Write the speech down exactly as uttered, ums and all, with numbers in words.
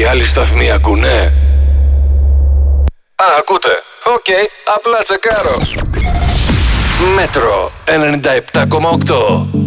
άλλοι σταθμοί ακούνε? Α, ακούτε. Οκ, okay, απλά τσεκάρω. Μέτρο ενενήντα επτά κόμμα οκτώ.